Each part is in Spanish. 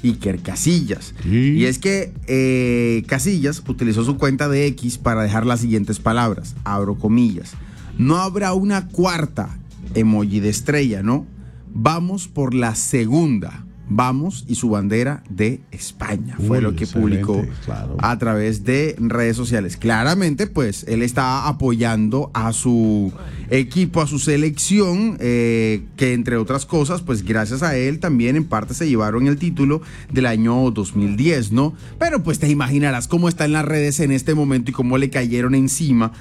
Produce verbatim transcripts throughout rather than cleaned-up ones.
Iker Casillas. Sí. Y es que eh, Casillas utilizó su cuenta de X para dejar las siguientes palabras, abro comillas: no habrá una cuarta emoji de estrella, ¿no? Vamos por la segunda. Vamos y su bandera de España. Fue Uy, lo que excelente, publicó claro. a través de redes sociales. Claramente, pues, él está apoyando a su equipo, a su selección, eh, que entre otras cosas, pues gracias a él también en parte se llevaron el título del año dos mil diez, ¿no? Pero pues te imaginarás cómo está en las redes en este momento y cómo le cayeron encima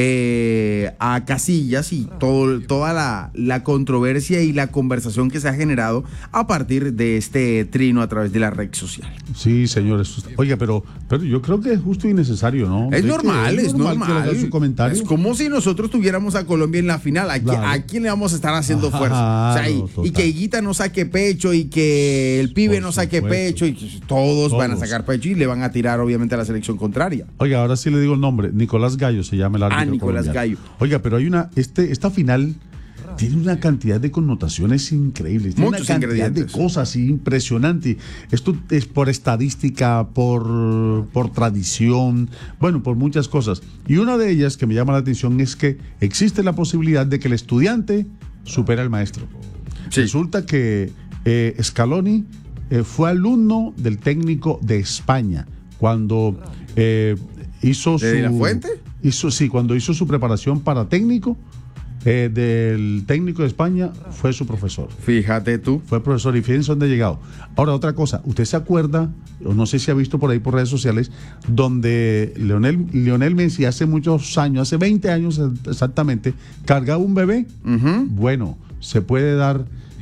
eh, a Casillas y todo, toda la, la controversia y la conversación que se ha generado a partir de este trino a través de la red social. Sí, señores. Oiga, pero, pero yo creo que es justo y necesario, ¿no? Es ¿Ve normal, que es normal. que le haga su comentario? Es como si nosotros tuviéramos a Colombia en la final. ¿A, Claro. qui- a quién le vamos a estar haciendo Ajá, fuerza? O sea, y, total. y que Higuita no saque pecho y que el pibe Por no saque supuesto. pecho y que todos, van a Todos. sacar pecho y le van a tirar obviamente a la selección contraria. Oiga, ahora sí le digo el nombre. Nicolás Gallo se llama el árbitro. Ah, Nicolás colombiano. Gallo. Oiga, pero hay una, este, esta final tiene una cantidad de connotaciones increíbles. Tiene Muchos una cantidad ingredientes. de cosas impresionantes. Esto es por estadística, por, por tradición, bueno, por muchas cosas. Y una de ellas que me llama la atención es que existe la posibilidad de que el estudiante supere al maestro. Sí. Resulta que eh, Scaloni eh, fue alumno del técnico de España cuando eh, hizo ¿De su La Fuente? hizo sí cuando hizo su preparación para técnico eh, del técnico de España fue su profesor. Fíjate tú. Fue profesor y fíjense dónde ha llegado. Ahora, otra cosa, ¿usted se acuerda, o no sé si ha visto por ahí por redes sociales, donde Lionel, Lionel Messi hace muchos años, hace veinte años exactamente, cargaba un bebé? Ujú. Bueno, se puede dar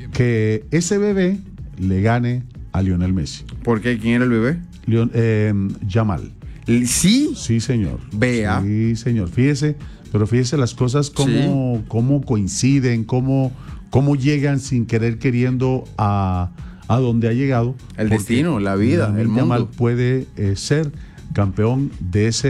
que ese bebé le gane a Lionel Messi. ¿Por qué? ¿Quién era el bebé? Leon, eh, Yamal. Sí. Sí, señor. Vea. Sí, señor. Fíjese, pero fíjese las cosas cómo, cómo coinciden, cómo, cómo llegan sin querer queriendo a, a donde ha llegado. El Porque destino, la vida, Lamine el mundo. Yamal puede eh, ser campeón de ese,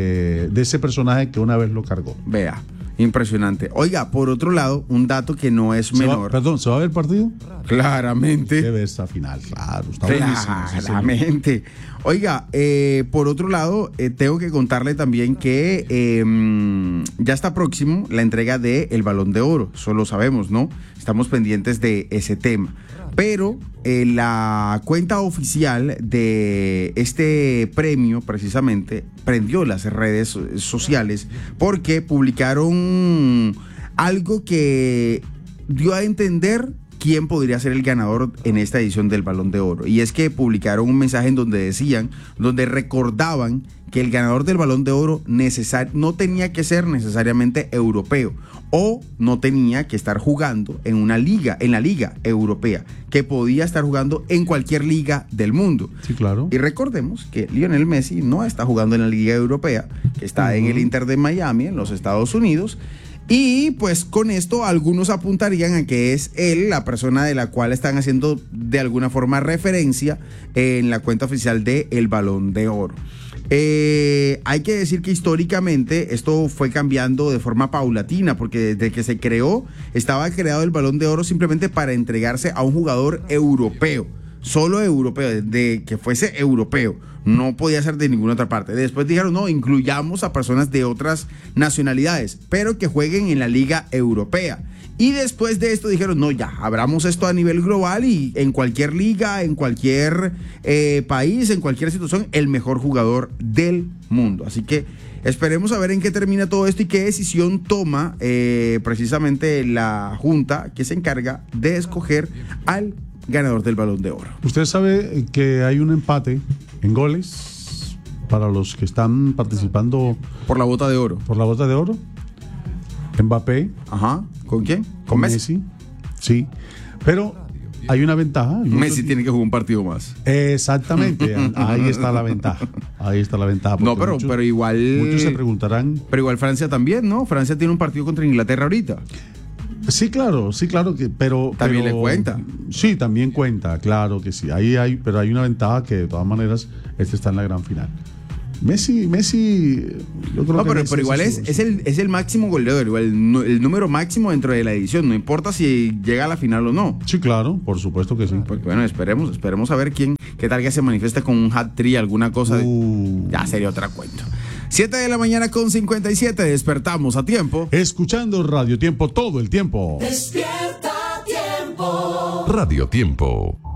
de ese personaje que una vez lo cargó. Vea. Impresionante. Oiga, por otro lado, un dato que no es ¿Se va- menor. perdón, ¿se va a ver el partido? Claramente. Debe esta final, claro. Está buenísimo, sí, señor. Claramente. Oiga, eh, por otro lado, eh, tengo que contarle también que eh, ya está próximo la entrega de el Balón de Oro. Eso lo sabemos, ¿no? Estamos pendientes de ese tema. Pero eh, la cuenta oficial de este premio, precisamente, prendió las redes sociales porque publicaron algo que dio a entender quién podría ser el ganador en esta edición del Balón de Oro. Y es que publicaron un mensaje en donde decían, donde recordaban que el ganador del Balón de Oro necesar- no tenía que ser necesariamente europeo o no tenía que estar jugando en una liga, en la liga europea, que podía estar jugando en cualquier liga del mundo. Sí, claro. Y recordemos que Lionel Messi no está jugando en la liga europea, que está en el Inter de Miami, en los Estados Unidos. Y pues con esto algunos apuntarían a que es él la persona de la cual están haciendo de alguna forma referencia en la cuenta oficial de El Balón de Oro. Eh, hay que decir que históricamente esto fue cambiando de forma paulatina, porque desde que se creó, estaba creado el Balón de Oro simplemente para entregarse a un jugador europeo. Solo europeo, de que fuese europeo, no podía ser de ninguna otra parte. Después dijeron, no, incluyamos a personas de otras nacionalidades, pero que jueguen en la Liga Europea. Y después de esto dijeron, no, ya, abramos esto a nivel global y en cualquier liga, en cualquier eh, país, en cualquier situación, el mejor jugador del mundo. Así que esperemos a ver en qué termina todo esto y qué decisión toma eh, precisamente la junta que se encarga de escoger al ganador del Balón de Oro. Usted sabe que hay un empate en goles para los que están participando Por la bota de oro. por la bota de oro. Mbappé, Ajá. ¿Con quién? Con Messi. Messi. Sí, pero hay una ventaja. Yo Messi creo- tiene que jugar un partido más. Exactamente, ahí está la ventaja. Ahí está la ventaja. No, porque pero, muchos- pero igual. Muchos se preguntarán. Pero igual Francia también, ¿no? Francia tiene un partido contra Inglaterra ahorita. Sí, claro, sí, claro que, pero También pero- le cuenta. Sí, también cuenta, claro que sí. Ahí hay, pero hay una ventaja que de todas maneras este está en la gran final. Messi, Messi, yo creo No, que pero, Messi pero igual es, su- es, el, es el máximo goleador, igual el, nu- el número máximo dentro de la edición. No importa si llega a la final o no. Sí, claro, por supuesto que sí. Pues bueno, esperemos, esperemos a ver quién, ¿Qué tal que se manifieste con un hat-trick, alguna cosa? Uh. Ya sería otra cuento. siete de la mañana con cincuenta y siete, despertamos a tiempo. Escuchando Radio Tiempo todo el tiempo. Despierta Tiempo. Radio Tiempo.